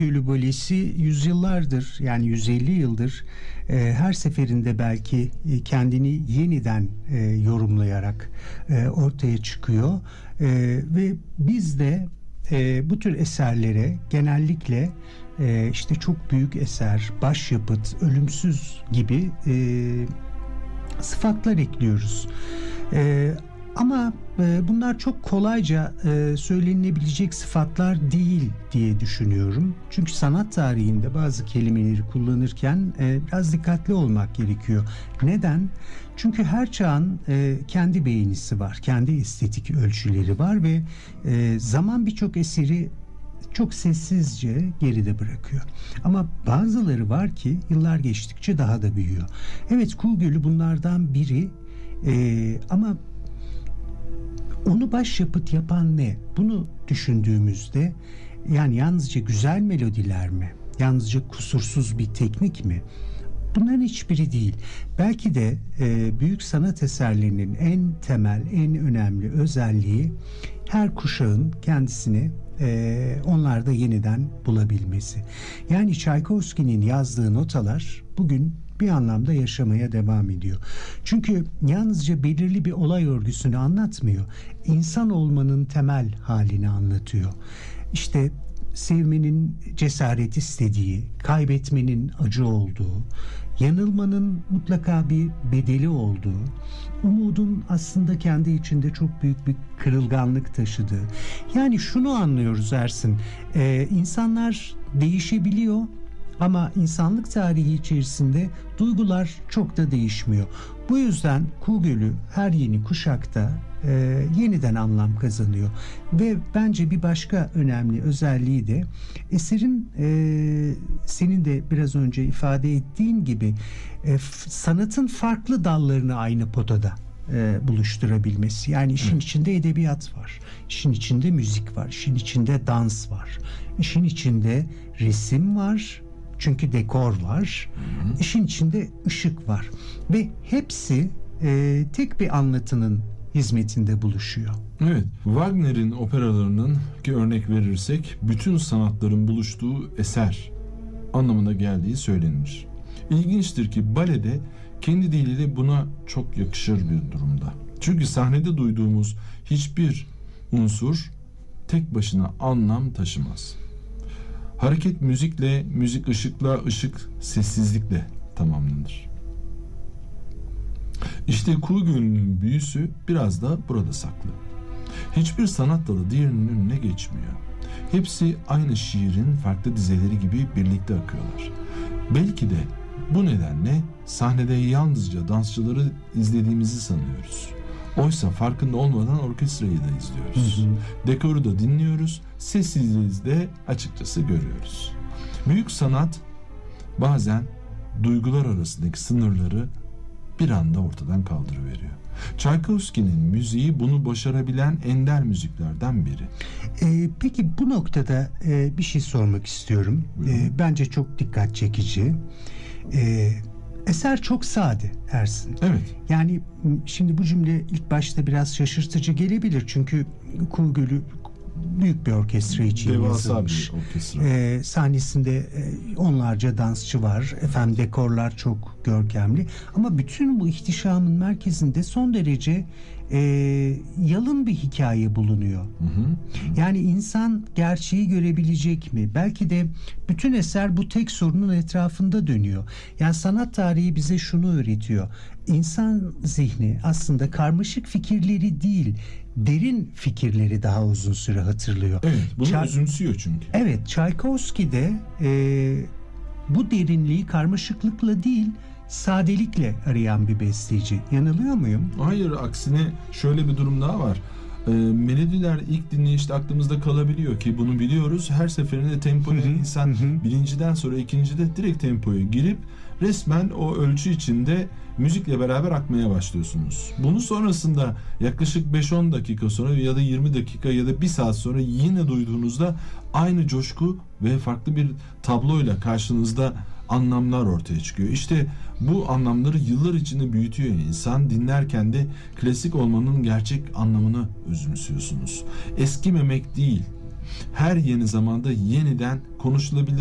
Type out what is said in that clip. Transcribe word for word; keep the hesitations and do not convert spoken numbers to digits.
Gölü Balesi yüzyıllardır, yani yüz elli yıldır e, her seferinde belki e, kendini yeniden e, yorumlayarak e, ortaya çıkıyor. E, ve biz de e, bu tür eserlere genellikle e, işte çok büyük eser, başyapıt, ölümsüz gibi e, sıfatlar ekliyoruz. E, Ama e, bunlar çok kolayca e, söylenilebilecek sıfatlar değil diye düşünüyorum. Çünkü sanat tarihinde bazı kelimeleri kullanırken e, biraz dikkatli olmak gerekiyor. Neden? Çünkü her çağın e, kendi beğenisi var, kendi estetik ölçüleri var ve e, zaman birçok eseri çok sessizce geride bırakıyor. Ama bazıları var ki yıllar geçtikçe daha da büyüyor. Evet, Kuğu Gölü bunlardan biri e, ama onu başyapıt yapan ne? Bunu düşündüğümüzde yani yalnızca güzel melodiler mi? Yalnızca kusursuz bir teknik mi? Bunların hiçbiri değil. Belki de e, büyük sanat eserlerinin en temel, en önemli özelliği her kuşağın kendisini e, onlarda yeniden bulabilmesi. Yani Çaykovski'nin yazdığı notalar bugün bir anlamda yaşamaya devam ediyor. Çünkü yalnızca belirli bir olay örgüsünü anlatmıyor. İnsan olmanın temel halini anlatıyor. İşte sevmenin cesaret istediği, kaybetmenin acı olduğu, yanılmanın mutlaka bir bedeli olduğu, umudun aslında kendi içinde çok büyük bir kırılganlık taşıdığı. Yani şunu anlıyoruz Ersin, e, insanlar değişebiliyor. Ama insanlık tarihi içerisinde duygular çok da değişmiyor. Bu yüzden Kuğu Gölü her yeni kuşakta e, yeniden anlam kazanıyor. Ve bence bir başka önemli özelliği de eserin e, senin de biraz önce ifade ettiğin gibi e, f- sanatın farklı dallarını aynı potada e, buluşturabilmesi. Yani işin evet. içinde edebiyat var, işin içinde müzik var, işin içinde dans var, işin içinde resim var. Çünkü dekor var. Hı hı. İşin içinde ışık var. Ve hepsi e, tek bir anlatının hizmetinde buluşuyor. Evet. Wagner'in operalarının ki örnek verirsek bütün sanatların buluştuğu eser anlamına geldiği söylenir. İlginçtir ki balede kendi diliyle buna çok yakışır bir durumda. Çünkü sahnede duyduğumuz hiçbir unsur tek başına anlam taşımaz. Hareket müzikle, müzik ışıkla, ışık sessizlikle tamamlanır. İşte Kuğu Gölü'nün büyüsü biraz da burada saklı. Hiçbir sanat dalı diğerinin önüne geçmiyor. Hepsi aynı şiirin farklı dizeleri gibi birlikte akıyorlar. Belki de bu nedenle sahnede yalnızca dansçıları izlediğimizi sanıyoruz. Oysa farkında olmadan orkestrayı da izliyoruz. Hı hı. Dekoru da dinliyoruz, sessizliği de açıkçası görüyoruz. Büyük sanat bazen duygular arasındaki sınırları bir anda ortadan kaldırıveriyor. Çaykovski'nin müziği bunu başarabilen ender müziklerden biri. Ee, peki bu noktada e, bir şey sormak istiyorum. E, bence çok dikkat çekici. E, eser çok sade Ersin. Evet. Yani şimdi bu cümle ilk başta biraz şaşırtıcı gelebilir. Çünkü Kuğu Gölü büyük bir orkestra için devasa yazılmış. Bir orkestra. Ee, sahnesinde e, onlarca dansçı var. Efendim dekorlar çok görkemli. Ama bütün bu ihtişamın merkezinde son derece e, yalın bir hikaye bulunuyor. Hı hı. Yani insan gerçeği görebilecek mi? Belki de bütün eser bu tek sorunun etrafında dönüyor. Yani sanat tarihi bize şunu öğretiyor. İnsan zihni aslında karmaşık fikirleri değil, derin fikirleri daha uzun süre hatırlıyor. Evet, bunu Çay- özümsüyor çünkü. Evet, Çaykovski de e, bu derinliği karmaşıklıkla değil, sadelikle arayan bir besteci. Yanılıyor muyum? Hayır, aksine şöyle bir durum daha var. E, melodiler ilk dinleyişte aklımızda kalabiliyor ki bunu biliyoruz. Her seferinde tempoya insan birinciden sonra ikincide direkt tempoya girip resmen o ölçü içinde müzikle beraber akmaya başlıyorsunuz. Bunu sonrasında yaklaşık beş on dakika sonra ya da yirmi dakika ya da bir saat sonra yine duyduğunuzda aynı coşku ve farklı bir tabloyla karşınızda anlamlar ortaya çıkıyor. İşte bu anlamları yıllar içinde büyütüyor insan. Dinlerken de klasik olmanın gerçek anlamını özümsüyorsunuz. Eskimemek değil, Her yeni zamanda yeniden konuşulabilir.